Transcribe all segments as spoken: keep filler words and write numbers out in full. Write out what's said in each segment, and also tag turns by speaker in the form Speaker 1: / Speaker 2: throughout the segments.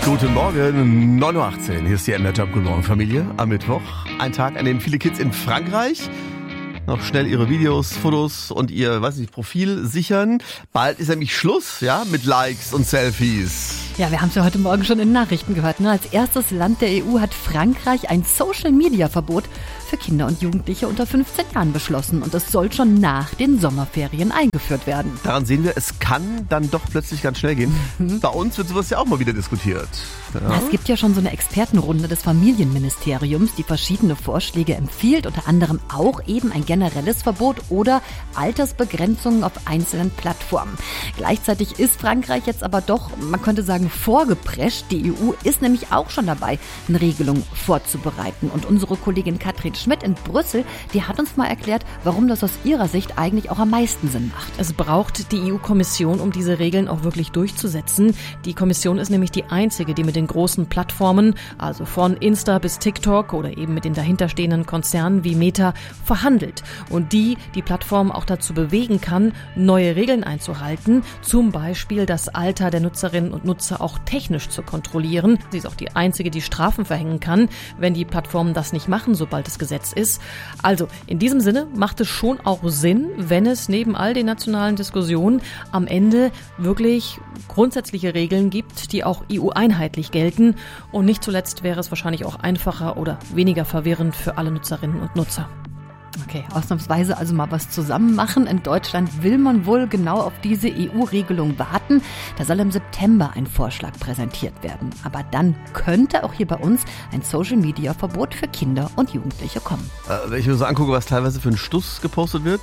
Speaker 1: Guten Morgen, neun Uhr achtzehn. Hier ist die M D R Jump. Guten Morgen, Familie. Am Mittwoch. Ein Tag, an dem viele Kids in Frankreich noch schnell ihre Videos, Fotos und ihr, weiß nicht, Profil sichern. Bald ist nämlich Schluss, ja, mit Likes und Selfies.
Speaker 2: Ja, wir haben es ja heute Morgen schon in den Nachrichten gehört. Ne? Als erstes Land der E U hat Frankreich ein Social-Media-Verbot für Kinder und Jugendliche unter fünfzehn Jahren beschlossen. Und das soll schon nach den Sommerferien eingeführt werden.
Speaker 1: Daran sehen wir, es kann dann doch plötzlich ganz schnell gehen. Mhm. Bei uns wird sowas ja auch mal wieder diskutiert. Ja.
Speaker 2: Na, es gibt ja schon so eine Expertenrunde des Familienministeriums, die verschiedene Vorschläge empfiehlt. Unter anderem auch eben ein generelles Verbot oder Altersbegrenzungen auf einzelnen Plattformen. Gleichzeitig ist Frankreich jetzt aber doch, man könnte sagen, vorgeprescht. Die E U ist nämlich auch schon dabei, eine Regelung vorzubereiten. Und unsere Kollegin Katrin Schmidt in Brüssel, die hat uns mal erklärt, warum das aus ihrer Sicht eigentlich auch am meisten Sinn macht.
Speaker 3: Es braucht die E U-Kommission, um diese Regeln auch wirklich durchzusetzen. Die Kommission ist nämlich die einzige, die mit den großen Plattformen, also von Insta bis TikTok oder eben mit den dahinterstehenden Konzernen wie Meta, verhandelt. Und die die Plattform auch dazu bewegen kann, neue Regeln einzuhalten, zum Beispiel das Alter der Nutzerinnen und Nutzer auch technisch zu kontrollieren. Sie ist auch die einzige, die Strafen verhängen kann, wenn die Plattformen das nicht machen, sobald es Gesetz ist. Also in diesem Sinne macht es schon auch Sinn, wenn es neben all den nationalen Diskussionen am Ende wirklich grundsätzliche Regeln gibt, die auch E U-einheitlich gelten. Und nicht zuletzt wäre es wahrscheinlich auch einfacher oder weniger verwirrend für alle Nutzerinnen und Nutzer.
Speaker 2: Okay, ausnahmsweise also mal was zusammen machen. In Deutschland will man wohl genau auf diese E U-Regelung warten. Da soll im September ein Vorschlag präsentiert werden. Aber dann könnte auch hier bei uns ein Social-Media-Verbot für Kinder und Jugendliche kommen.
Speaker 1: Äh, wenn ich mir so angucke, was teilweise für ein Stuss gepostet wird,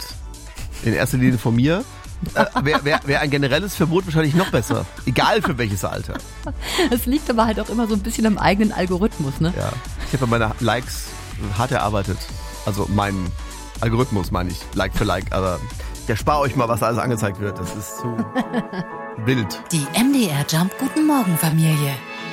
Speaker 1: in erster Linie von mir, äh, wäre wär, wär ein generelles Verbot wahrscheinlich noch besser. Egal für welches Alter.
Speaker 2: Es liegt aber halt auch immer so ein bisschen am eigenen Algorithmus, ne?
Speaker 1: Ja, ich habe meine Likes hart erarbeitet. Also mein Algorithmus meine ich, Like für Like, aber ja, spar euch mal, was da alles angezeigt wird. Das ist so wild.
Speaker 4: Die M D R Jump Guten Morgen Familie.